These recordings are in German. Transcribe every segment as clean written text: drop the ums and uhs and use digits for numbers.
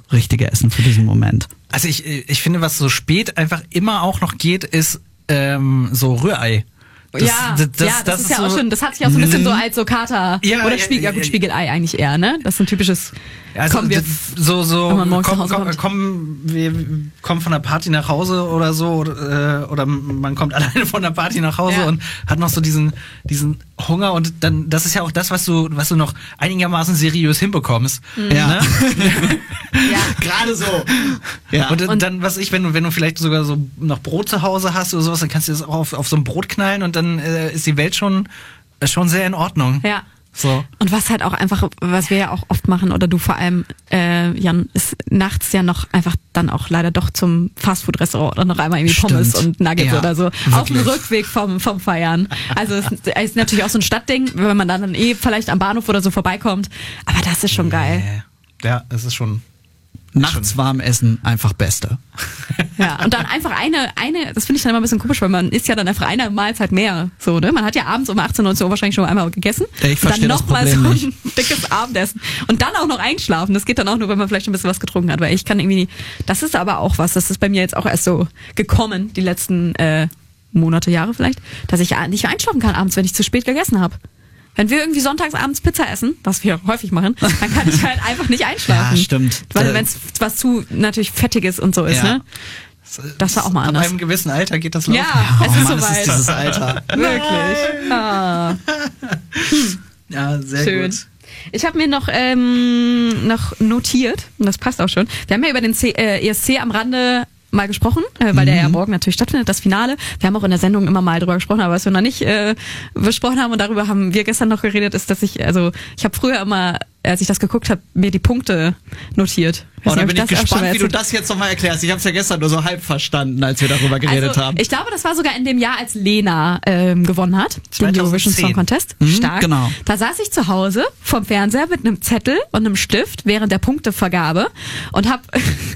richtige Essen für diesen Moment. Also ich finde, was so spät einfach immer auch noch geht, ist so Rührei. Das ist ja so, auch schon, das hat sich auch so ein bisschen so als so Kater oder Spiegelei eigentlich eher, ne? Das ist ein typisches wir kommen von der Party nach Hause oder so oder man kommt alleine von der Party nach Hause und hat noch so diesen Hunger und dann das ist ja auch das, was du noch einigermaßen seriös hinbekommst. Ja. Ne? Ja, gerade so. Ja. Und dann, wenn du vielleicht sogar so noch Brot zu Hause hast oder sowas, dann kannst du das auch auf so ein Brot knallen und dann ist die Welt schon sehr in Ordnung. Ja. So. Und was halt auch einfach, was wir ja auch oft machen, oder du vor allem, Jan, ist nachts ja noch einfach dann auch leider doch zum Fastfood-Restaurant oder noch einmal irgendwie Pommes und Nuggets oder so. Wirklich. Auf dem Rückweg vom Feiern. Also es ist natürlich auch so ein Stadtding, wenn man dann vielleicht am Bahnhof oder so vorbeikommt. Aber das ist schon geil. Ja, es ist schon... Nachts warm essen, einfach Beste. Ja, und dann einfach eine, das finde ich dann immer ein bisschen komisch, weil man isst ja dann einfach eine Mahlzeit mehr. So, ne? Man hat ja abends um 18, 19 Uhr wahrscheinlich schon einmal gegessen. Ich verstehe das Problem nicht. Und dann nochmal so ein dickes Abendessen. Und dann auch noch einschlafen. Das geht dann auch nur, wenn man vielleicht ein bisschen was getrunken hat. Weil ich kann irgendwie das ist aber auch was, das ist bei mir jetzt auch erst so gekommen, die letzten Monate, Jahre vielleicht, dass ich nicht einschlafen kann abends, wenn ich zu spät gegessen habe. Wenn wir irgendwie sonntags abends Pizza essen, was wir häufig machen, dann kann ich halt einfach nicht einschlafen. Ja, stimmt. Weil wenn es was zu natürlich Fettiges und so ist, ne? Das war auch mal anders. Ab einem gewissen Alter geht das los. Ja, es ist Mann, soweit. Das ist dieses Alter. Wirklich. Ah. Ja, sehr Schön. gut. Ich habe mir noch notiert, und das passt auch schon, wir haben ja über den ESC am Rande mal gesprochen, weil der ja morgen natürlich stattfindet, das Finale. Wir haben auch in der Sendung immer mal drüber gesprochen, aber was wir noch nicht besprochen haben und darüber haben wir gestern noch geredet, ist, dass ich habe früher immer, als ich das geguckt habe, mir die Punkte notiert. Da bin ich gespannt, wie du das jetzt nochmal erklärst. Ich habe es ja gestern nur so halb verstanden, als wir darüber geredet haben. Ich glaube, das war sogar in dem Jahr, als Lena gewonnen hat, den Eurovision Song Contest. Stark. Genau. Da saß ich zu Hause vom Fernseher mit einem Zettel und einem Stift während der Punktevergabe und hab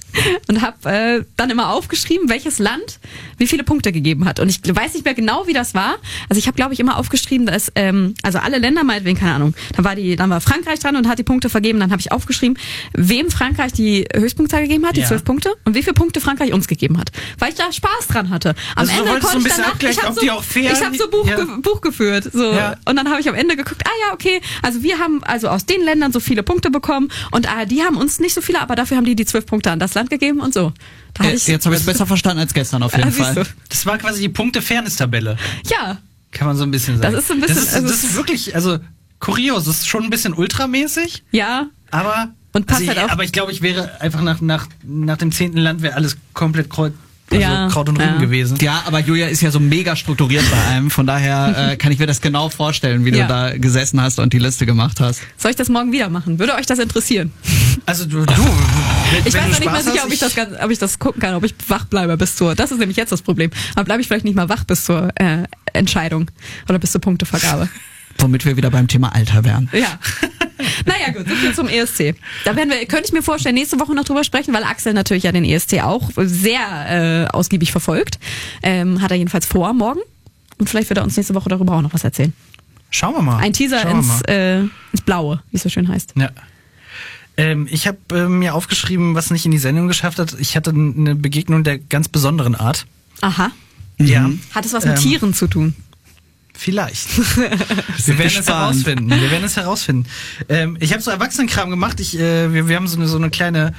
dann immer aufgeschrieben, welches Land wie viele Punkte gegeben hat. Und ich weiß nicht mehr genau, wie das war. Also ich habe, glaube ich, immer aufgeschrieben, dass also alle Länder, meinetwegen, keine Ahnung, dann war Frankreich dran und hat die Punkte vergeben. Dann habe ich aufgeschrieben, wem Frankreich die Höchstpunktzahl gegeben hat, die 12 Punkte, und wie viele Punkte Frankreich uns gegeben hat. Weil ich da Spaß dran hatte. Am Also Ende konnte ich danach, ich habe so Buch geführt. So. Ja. Und dann habe ich am Ende geguckt, okay, also wir haben also aus den Ländern so viele Punkte bekommen und die haben uns nicht so viele, aber dafür haben die 12 Punkte an das Land gegeben und so. Jetzt habe ich es besser verstanden als gestern auf jeden Fall. Das war quasi die Punkte-Fairness-Tabelle. Ja. Kann man so ein bisschen sagen. Das ist ein bisschen... Das ist wirklich, also kurios, das ist schon ein bisschen ultramäßig. Ja. Aber... Und passt halt auch. Aber ich glaube, ich wäre einfach nach dem 10. Land wäre alles komplett Kraut und Rüben gewesen. Ja, aber Julia ist ja so mega strukturiert bei allem. Von daher kann ich mir das genau vorstellen, wie du da gesessen hast und die Liste gemacht hast. Soll ich das morgen wieder machen? Würde euch das interessieren? Also du ich weiß noch nicht mal sicher, ob ich das gucken kann, ob ich wach bleibe bis zur... Das ist nämlich jetzt das Problem. Aber bleibe ich vielleicht nicht mal wach bis zur Entscheidung oder bis zur Punktevergabe. Womit wir wieder beim Thema Alter wären. Ja. Naja, gut, so viel zum ESC. Da könnte ich mir vorstellen, nächste Woche noch drüber sprechen, weil Axel natürlich ja den ESC auch sehr ausgiebig verfolgt. Hat er jedenfalls vor, morgen. Und vielleicht wird er uns nächste Woche darüber auch noch was erzählen. Schauen wir mal. Ein Teaser ins Blaue, wie es so schön heißt. Ja. Ich habe mir aufgeschrieben, was nicht in die Sendung geschafft hat. Ich hatte eine Begegnung der ganz besonderen Art. Aha. Ja. Hat es was mit Tieren zu tun? Vielleicht. Wir werden es herausfinden. Ich habe so Erwachsenenkram gemacht. Wir haben so eine kleine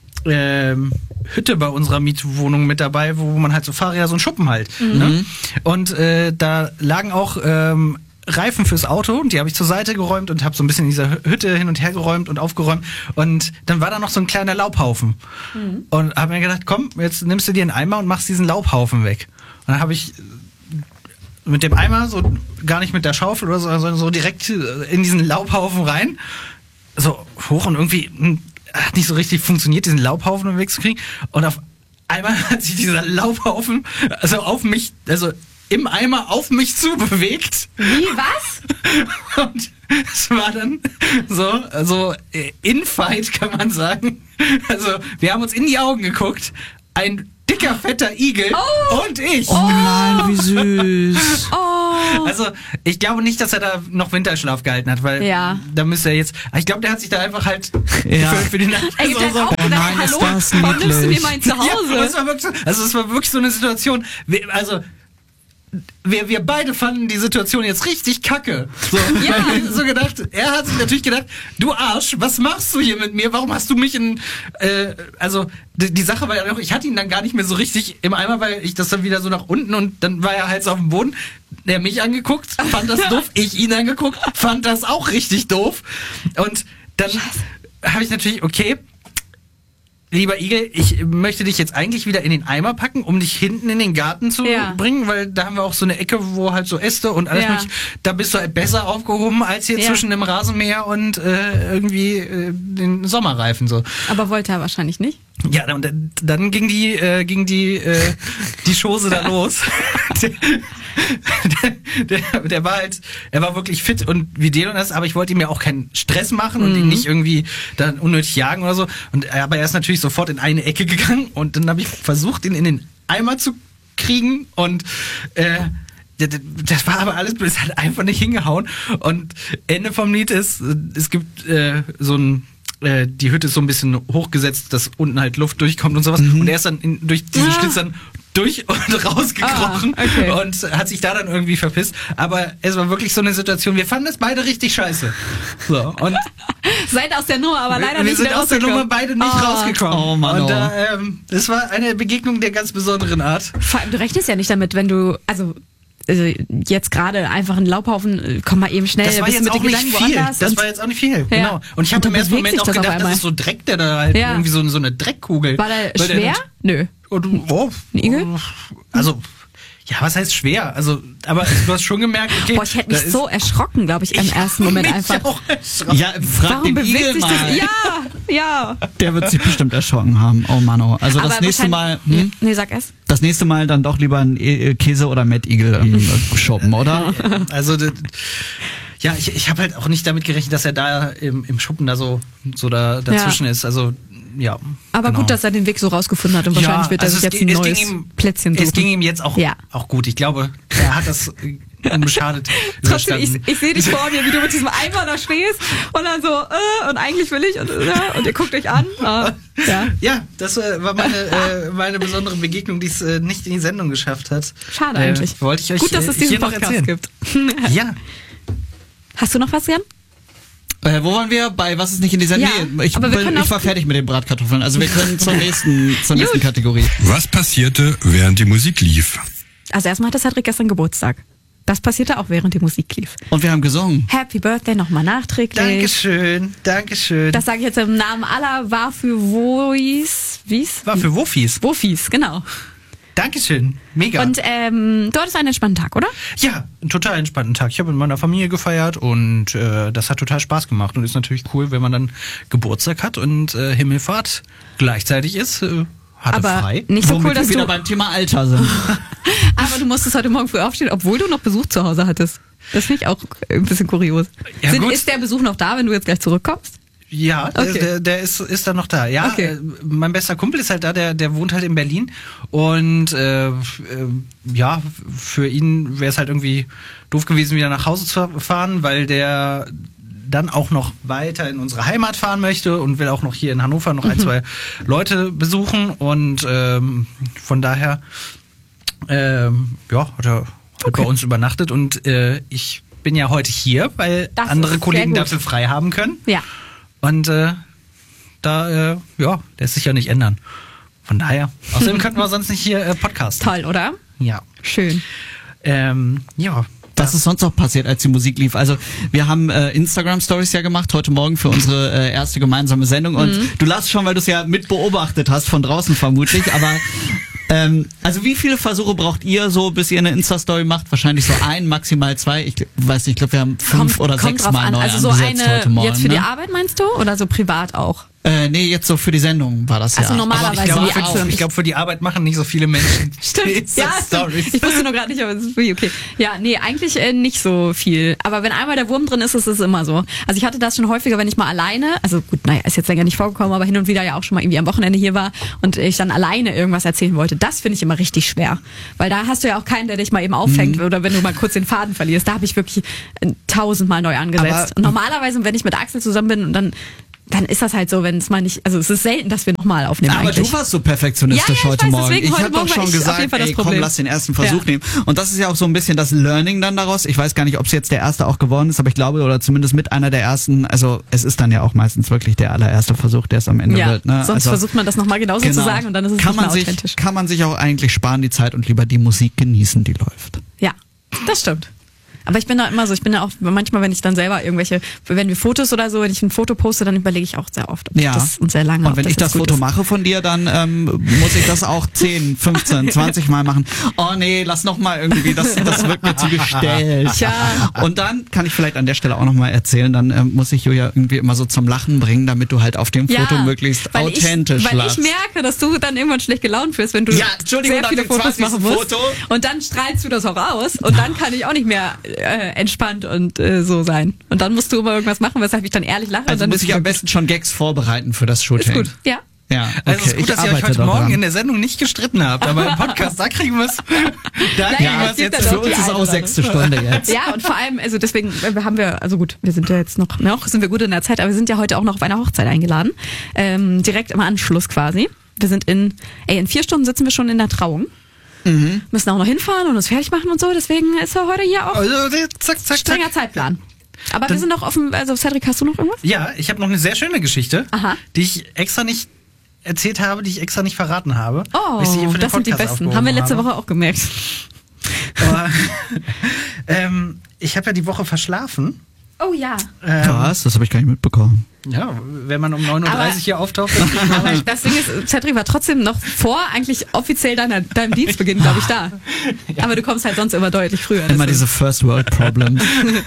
Hütte bei unserer Mietwohnung mit dabei, wo man halt so Fahrräder, so einen Schuppen halt. Ne? Und da lagen auch Reifen fürs Auto und die habe ich zur Seite geräumt und habe so ein bisschen in dieser Hütte hin und her geräumt und aufgeräumt. Und dann war da noch so ein kleiner Laubhaufen. Und habe mir gedacht, komm, jetzt nimmst du dir einen Eimer und machst diesen Laubhaufen weg. Und dann habe ich mit dem Eimer, so gar nicht mit der Schaufel oder so, sondern so direkt in diesen Laubhaufen rein, so hoch, und irgendwie hat nicht so richtig funktioniert, diesen Laubhaufen wegzukriegen. Und auf einmal hat sich dieser Laubhaufen im Eimer auf mich zu bewegt. Wie, was? Und es war dann so Infight, kann man sagen. Also wir haben uns in die Augen geguckt, ein dicker, fetter Igel und ich. Oh nein, wie süß. Also, ich glaube nicht, dass er da noch Winterschlaf gehalten hat, weil da müsste er jetzt. Ich glaube, der hat sich da einfach halt für die Nacht. Ey, der hat auch gedacht, nein, hallo, ist das warum nimmst du mir niedlich. mein Zuhause? Ja, das war wirklich so eine Situation. Wir beide fanden die Situation jetzt richtig kacke. So, so gedacht, er hat sich natürlich gedacht, du Arsch, was machst du hier mit mir? Warum hast du mich die Sache war ja noch, ich hatte ihn dann gar nicht mehr so richtig im Eimer, weil ich das dann wieder so nach unten und dann war er halt auf dem Boden. Er mich angeguckt, fand das doof, ich ihn angeguckt, fand das auch richtig doof. Und dann habe ich natürlich, okay, lieber Igel, ich möchte dich jetzt eigentlich wieder in den Eimer packen, um dich hinten in den Garten zu bringen, weil da haben wir auch so eine Ecke, wo halt so Äste und alles mögliche. Da bist du halt besser aufgehoben als hier zwischen dem Rasenmäher und den Sommerreifen so. Aber wollte er wahrscheinlich nicht. Ja, und dann ging die Chose da los. Der war halt, er war wirklich fit und videl und das, aber ich wollte ihm ja auch keinen Stress machen und ihn nicht irgendwie dann unnötig jagen oder so. Aber er ist natürlich sofort in eine Ecke gegangen und dann habe ich versucht, ihn in den Eimer zu kriegen und das war aber alles, es hat einfach nicht hingehauen. Und Ende vom Lied ist, es gibt die Hütte ist so ein bisschen hochgesetzt, dass unten halt Luft durchkommt und sowas. Und er ist dann durch diesen Schlitz dann durch und rausgekrochen und hat sich da dann irgendwie verpisst. Aber es war wirklich so eine Situation, wir fanden es beide richtig scheiße. So, und seid aus der Nummer, aber leider nicht wir sind aus der Nummer beide nicht rausgekommen. Oh Mann, und das war eine Begegnung der ganz besonderen Art. Vor allem, du rechnest ja nicht damit, wenn du, also jetzt gerade einfach ein Laubhaufen, komm mal eben schnell, das war jetzt auch nicht viel. Das war jetzt auch nicht viel, genau. Und ich habe im ersten Moment auch gedacht, das ist so Dreck, der da halt irgendwie so eine Dreckkugel. War der schwer? Nö. Ein Igel? Also, ja, was heißt schwer? Also, aber du hast schon gemerkt, okay. Boah, ich hätte mich so erschrocken, glaube ich, im ersten Moment einfach. Ja, frag Warum den Igel bewegt sich mal. das? Ja. Der wird sich bestimmt erschrocken haben. Oh Mann, oh. Also Aber das nächste Mal, Nee, sag es. das nächste Mal dann doch lieber ein Käse- oder Mettigel shoppen, oder? Also, ja, ich habe halt auch nicht damit gerechnet, dass er da im Schuppen da so dazwischen ist. Also, ja. Aber gut, dass er den Weg so rausgefunden hat und wahrscheinlich wird er sich jetzt ein neues Plätzchen suchen. Es ging ihm jetzt auch gut. Ich glaube, er hat das unbeschadet Trotzdem, ich sehe dich vor mir, wie du mit diesem Eimer da stehst und dann so, und eigentlich will ich, und ihr guckt euch an. Ja, das war meine besondere Begegnung, die es nicht in die Sendung geschafft hat. Schade eigentlich. Wollte ich euch gut, dass es diesen hier noch Podcast erzählen. gibt. Ja. Hast du noch was, Jan? Wo waren wir? Bei was ist nicht in dieser Nähe? Ich war fertig mit den Bratkartoffeln. Also wir können zur nächsten Kategorie. Was passierte, während die Musik lief? Also erstmal hatte Cedric gestern Geburtstag. Das passierte auch, während die Musik lief. Und wir haben gesungen. Happy Birthday nochmal nachträglich. Dankeschön. Das sage ich jetzt im Namen aller War für Wofis. War für Wofis. Wofis, genau. Dankeschön, mega. Und du hattest einen entspannten Tag, oder? Ja, einen total entspannten Tag. Ich habe mit meiner Familie gefeiert und das hat total Spaß gemacht und ist natürlich cool, wenn man dann Geburtstag hat und Himmelfahrt gleichzeitig ist. Hatte aber frei. Nicht so Womit cool, dass wir wieder du beim Thema Alter sind. Aber du musstest heute Morgen früh aufstehen, obwohl du noch Besuch zu Hause hattest. Das finde ich auch ein bisschen kurios. Ja, ist der Besuch noch da, wenn du jetzt gleich zurückkommst? Ja, okay. der ist dann noch da. Ja, okay. Mein bester Kumpel ist halt da, der wohnt halt in Berlin und ja, für ihn wäre es halt irgendwie doof gewesen, wieder nach Hause zu fahren, weil der dann auch noch weiter in unsere Heimat fahren möchte und will auch noch hier in Hannover noch ein, zwei Leute besuchen und von daher ja, hat er bei uns übernachtet und ich bin ja heute hier, weil das andere Kollegen dafür frei haben können. Ja. Und ja, lässt sich ja nicht ändern. Von daher. Außerdem könnten wir sonst nicht hier podcasten. Toll, oder? Ja. Schön. Ja. Was ist sonst noch passiert, als die Musik lief? Also wir haben Instagram-Stories ja gemacht heute Morgen für unsere erste gemeinsame Sendung und du lachst schon, weil du es ja mit beobachtet hast, von draußen vermutlich, aber also wie viele Versuche braucht ihr so, bis ihr eine Insta-Story macht? Wahrscheinlich so ein, maximal zwei. Ich weiß nicht, ich glaube, wir haben 5 oder 6 Mal neu Also so angesetzt eine heute Morgen. jetzt für die Arbeit meinst du? Oder so privat auch? Nee, jetzt so für die Sendung war das Also ja. normalerweise Ich glaube, für die Arbeit machen nicht so viele Menschen Stimmt. Ja, Stories. ich wusste nur gerade nicht, aber es ist okay. Ja, nee, eigentlich nicht so viel. Aber wenn einmal der Wurm drin ist, ist es immer so. Also ich hatte das schon häufiger, wenn ich mal alleine, also gut, naja, ist jetzt länger nicht vorgekommen, aber hin und wieder ja auch schon mal irgendwie am Wochenende hier war und ich dann alleine irgendwas erzählen wollte. Das finde ich immer richtig schwer. Weil da hast du ja auch keinen, der dich mal eben auffängt oder wenn du mal kurz den Faden verlierst. Da habe ich wirklich 1000-mal neu angesetzt. Aber und normalerweise, wenn ich mit Axel zusammen bin und dann ist das halt so, wenn es mal nicht, also es ist selten, dass wir nochmal aufnehmen Aber eigentlich. du warst so perfektionistisch Ja, ich heute weiß, Morgen. deswegen Ich heute habe doch Morgen war schon ich auf gesagt, jeden Fall das ey, komm, Problem. lass den ersten Versuch Ja. nehmen. Und das ist ja auch so ein bisschen das Learning dann daraus. Ich weiß gar nicht, ob es jetzt der erste auch geworden ist, aber ich glaube, oder zumindest mit einer der ersten, also es ist dann ja auch meistens wirklich der allererste Versuch, der es am Ende Ja, wird. Ne? sonst versucht man das nochmal genauso zu sagen und dann ist es nicht mehr authentisch. Kann man sich auch eigentlich sparen, die Zeit, und lieber die Musik genießen, die läuft. Ja, das stimmt. Aber ich bin da immer so, ich bin da auch manchmal, wenn ich dann selber wenn wir Fotos oder so, wenn ich ein Foto poste, dann überlege ich auch sehr oft, ob Ja. das und sehr lange. Und wenn ich das Foto mache von dir, dann muss ich das auch 10, 15, 20 Mal machen. Oh nee, lass noch mal irgendwie, das wird mir zu gestellt. Tja. Und dann kann ich vielleicht an der Stelle auch noch mal erzählen, dann muss ich Julia irgendwie immer so zum Lachen bringen, damit du halt auf dem Foto möglichst authentisch Weil lachst. ich merke, dass du dann irgendwann schlecht gelaunt wirst, wenn du Ja, Entschuldigung, sehr viele nach dem Fotos 20. machen musst. Foto. Und dann strahlst du das auch aus und dann kann ich auch nicht mehr entspannt und so sein. Und dann musst du immer irgendwas machen, weshalb ich dann ehrlich lache. und Also dann muss ich am besten schon Gags vorbereiten für das ist Shooting. gut. Ja. Ja, okay. Also es ist gut, dass ihr euch arbeite heute daran. Morgen in der Sendung nicht gestritten habt, aber im Podcast, da kriegen wir es. Da kriegen wir es es gibt jetzt. ja Für doch uns die ist eine auch oder 6. Stunde jetzt. Ja, und vor allem, also deswegen haben wir, also gut, wir sind ja jetzt noch sind wir gut in der Zeit, aber wir sind ja heute auch noch auf einer Hochzeit eingeladen. Direkt im Anschluss quasi. Wir sind in 4 Stunden sitzen wir schon in der Trauung. Müssen auch noch hinfahren und uns fertig machen und so, deswegen ist ja heute hier auch Also, zack, zack, strenger zack. Zeitplan. Aber wir sind noch offen, also Cedric, hast du noch irgendwas? Ja, ich habe noch eine sehr schöne Geschichte, Aha. die ich extra nicht erzählt habe, die ich extra nicht verraten habe. Oh, weil ich sie hier für den das sind die Podcast besten. Haben wir letzte aufgehoben Woche auch gemerkt. habe. Aber, ich habe ja die Woche verschlafen. Oh ja. Was? Das habe ich gar nicht mitbekommen. Ja, wenn man um 9.30 Uhr Aber- hier auftaucht, dann kriegt man Aber das Ding ist, Cedric war trotzdem noch vor eigentlich offiziell deinem Dienstbeginn, glaube ich, da. Aber du kommst halt sonst immer deutlich früher. Immer deswegen. diese First World Problems.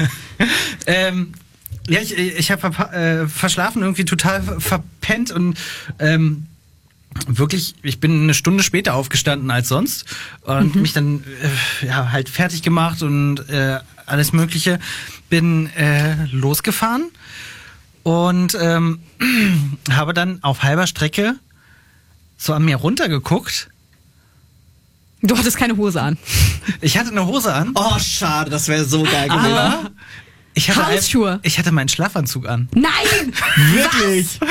Ja, ich habe verschlafen, irgendwie total verpennt und wirklich, ich bin eine Stunde später aufgestanden als sonst und mich dann halt fertig gemacht und alles Mögliche. Bin losgefahren und habe dann auf halber Strecke so an mir runtergeguckt. Du hattest keine Hose an. Ich hatte eine Hose an, Oh, schade, das wäre so geil gewesen. aber ich hatte, Hausschuhe. ich hatte meinen Schlafanzug an. Nein! Wirklich?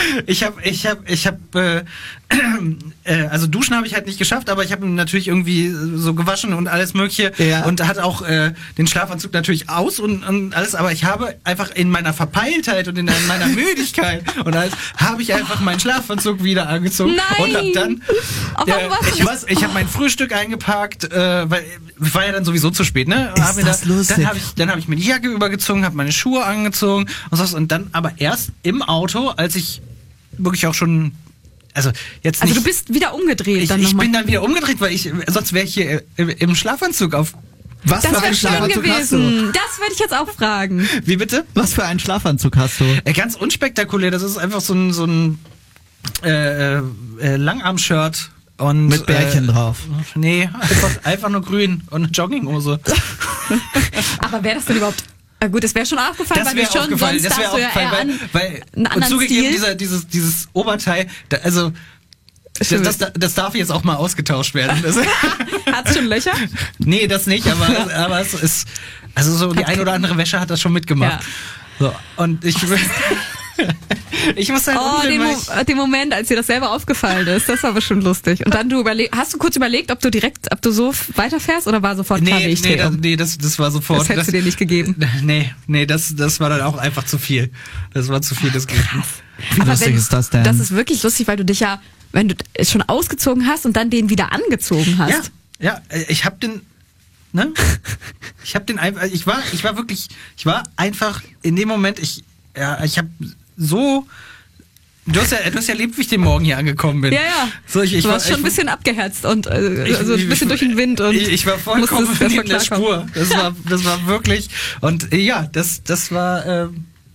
Also duschen habe ich halt nicht geschafft, aber ich habe ihn natürlich irgendwie so gewaschen und alles Mögliche Ja. und hatte auch den Schlafanzug natürlich aus und alles, aber ich habe einfach in meiner Verpeiltheit und in meiner Müdigkeit und alles, habe ich einfach meinen Schlafanzug wieder angezogen Nein! und habe dann Aber was? ich habe mein Frühstück eingepackt, weil war ja dann sowieso zu spät, ne? Ist Hab mir das lustig? Dann habe ich mir die Jacke übergezogen, habe meine Schuhe angezogen und dann aber erst im Auto, als ich wirklich auch schon, also jetzt Also nicht, du bist wieder umgedreht dann ich nochmal. bin dann wieder umgedreht, weil sonst wäre ich hier im Schlafanzug auf. Was Das für wäre einen schön Schlafanzug hast du? gewesen. Das würde ich jetzt auch fragen. Wie bitte? Was für einen Schlafanzug hast du? Ganz unspektakulär. Das ist einfach so ein Langarm-Shirt. Und, Mit Bärchen drauf. Nee, einfach nur grün und eine Jogginghose. Aber wäre das denn überhaupt... Gut, das wäre schon aufgefallen, Das weil du wäre schon aufgefallen, sonst das wäre darfst du ja aufgefallen, eher weil einen und anderen zugegeben, Stil. dieses Oberteil, also Schön. das darf jetzt auch mal ausgetauscht werden. Hat's schon Löcher? Nee, das nicht, aber es ist, also so die ein oder andere Wäsche hat das schon mitgemacht. So, und ich muss halt umdrehen, weil Den Moment, als dir das selber aufgefallen ist, das war aber schon lustig. Und dann hast du kurz überlegt, ob du so weiterfährst oder war sofort klar, ich drehe um? das war sofort. Das hättest du dir nicht gegeben. Nee, das war dann auch einfach zu viel. Das war zu viel, das geht nicht. Wie lustig ist das denn? Das ist wirklich lustig, weil du dich ja, wenn du es schon ausgezogen hast und dann den wieder angezogen hast. Ja, ich hab den, ne? Ich hab den einfach, ich war einfach in dem Moment, ich hab so, du hast ja erlebt, wie ich den Morgen hier angekommen bin. Ja, ja. So, du warst schon ein bisschen abgeherzt und also ein bisschen durch den Wind und ich war vollkommen musstest erst mal in der klarkommen. Spur. Das war wirklich, und ja, das war,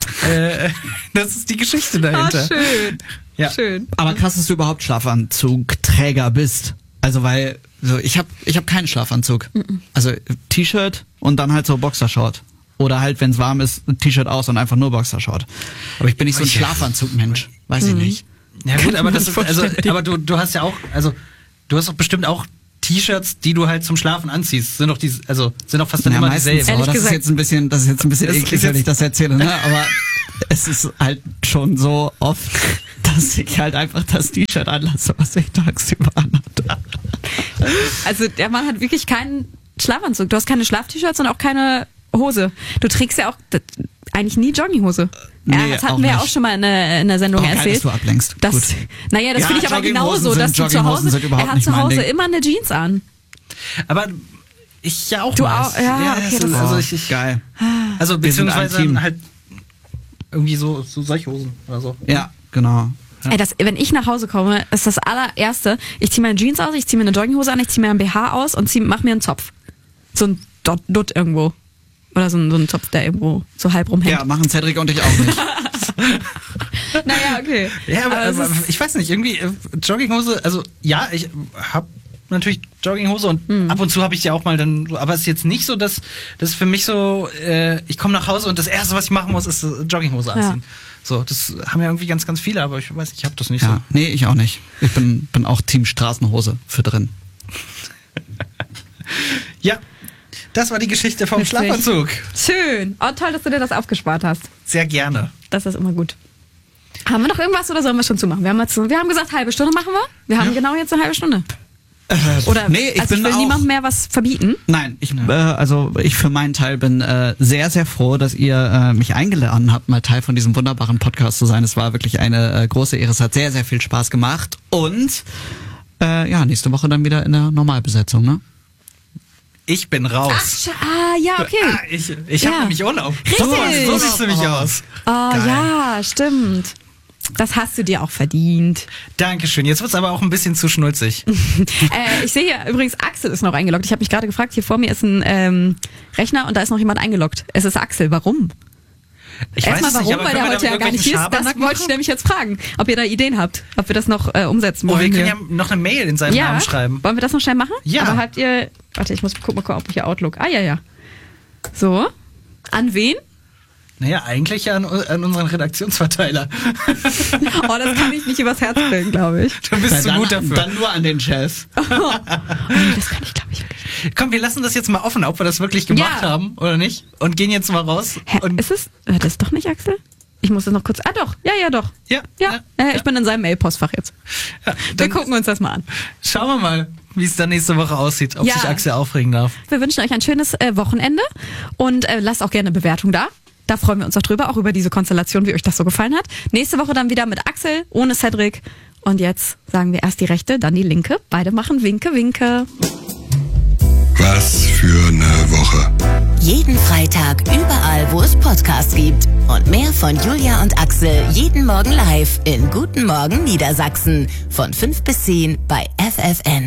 Das ist die Geschichte dahinter. schön. Ja. Schön. Aber krass, dass du überhaupt Schlafanzugträger bist. Also weil so ich hab keinen Schlafanzug. Also T-Shirt und dann halt so Boxershort. Oder halt, wenn es warm ist, ein T-Shirt aus und einfach nur Boxershort. Aber ich bin nicht so ein Schlafanzugmensch. Weiß ich nicht. Ja gut, aber das ist, aber du hast ja auch, also du hast doch bestimmt auch T-Shirts, die du halt zum Schlafen anziehst. Sind doch fast dann immer meistens dieselben. so. Das ist jetzt ein bisschen eklig, wenn ich das erzähle, ne? Aber es ist halt schon so oft, dass ich halt einfach das T-Shirt anlasse, was ich tagsüber anhatte. Also der Mann hat wirklich keinen Schlafanzug. Du hast keine Schlaf-T-Shirts und auch keine Hose. Du trägst ja auch eigentlich nie Jogginghose. Nee, das hatten wir ja auch schon mal in der Sendung geil, erzählt. dass du ablenkst. Das Gut. finde ich aber genauso, dass du zu Hause, er hat zu Hause immer eine Jeans an. Aber ich ja auch. Du mal. auch, ja, okay, das also ich geil. Also Wir sind beziehungsweise ein Team. halt irgendwie so solche Hosen oder so. Ja, genau. Ey, wenn ich nach Hause komme, ist das allererste, ich ziehe meine Jeans aus, ich ziehe mir eine Jogginghose an, ich ziehe mir einen BH aus und mach mir einen Zopf. So ein Dutt irgendwo. Oder so ein Zopf, der irgendwo so halb rumhängt. Ja, machen Cedric und ich auch nicht. Naja, okay. Ja, aber ich weiß nicht, irgendwie Jogginghose, also ja, ich hab natürlich Jogginghose und ab und zu habe ich die auch mal dann, aber es ist jetzt nicht so, dass das für mich so, ich komme nach Hause und das Erste, was ich machen muss, ist Jogginghose anziehen. Ja. So, das haben ja irgendwie ganz, ganz viele, aber ich weiß nicht, ich habe das nicht Ja, so. nee, ich auch nicht. Ich bin auch Team Straßenhose für drin. Ja, das war die Geschichte vom Witzig. Schlafanzug. Schön. Oh, toll, dass du dir das aufgespart hast. Sehr gerne. Das ist immer gut. Haben wir noch irgendwas oder sollen wir schon zumachen? Wir haben gesagt, halbe Stunde machen wir. Wir haben genau jetzt eine halbe Stunde. Oder nee, ich bin will auch niemandem mehr was verbieten. Nein, ich für meinen Teil bin sehr, sehr froh, dass ihr mich eingeladen habt, mal Teil von diesem wunderbaren Podcast zu sein. Es war wirklich eine große Ehre. Es hat sehr, sehr viel Spaß gemacht. Und nächste Woche dann wieder in der Normalbesetzung, ne? Ich bin raus. Ja, okay. Ich habe nämlich Urlaub. Richtig. So sieht's nämlich aus. Oh, ja, stimmt. Das hast du dir auch verdient. Dankeschön. Jetzt wird's aber auch ein bisschen zu schnulzig. Ich sehe hier übrigens, Axel ist noch eingeloggt. Ich habe mich gerade gefragt, hier vor mir ist ein Rechner und da ist noch jemand eingeloggt. Es ist Axel. Warum? Erstmal warum, weil der heute ja gar nicht hier ist. Das wollte ich nämlich jetzt fragen, ob ihr da Ideen habt, ob wir das noch umsetzen wollen. Wir können hier. ja noch eine Mail in seinem Namen schreiben. Wollen wir das noch schnell machen? Ja. Aber habt ihr, warte, ich muss gucken, ob hier Outlook. Ja. So. An wen? Naja, eigentlich ja an unseren Redaktionsverteiler. Oh, das kann ich nicht übers Herz bringen, glaube ich. Du bist zu gut dafür. Dann nur an den Chef. Oh, nee, das kann ich, glaube ich, wirklich. Komm, wir lassen das jetzt mal offen, ob wir das wirklich gemacht haben oder nicht. Und gehen jetzt mal raus. Hä, Und ist es? Das ist doch nicht Axel? Ich muss das noch kurz. Doch. Ja, doch. Ja. Ich bin in seinem Mail-Postfach jetzt. Ja, Wir dann gucken uns das mal an. schauen wir mal, wie es dann nächste Woche aussieht, ob Ja. sich Axel aufregen darf. Wir wünschen euch ein schönes Wochenende und lasst auch gerne eine Bewertung da. Da freuen wir uns auch drüber, auch über diese Konstellation, wie euch das so gefallen hat. Nächste Woche dann wieder mit Axel, ohne Cedric. Und jetzt sagen wir erst die rechte, dann die linke. Beide machen Winke, Winke. Was für eine Woche. Jeden Freitag überall, wo es Podcasts gibt. Und mehr von Julia und Axel jeden Morgen live in Guten Morgen Niedersachsen. Von 5 bis 10 bei FFN.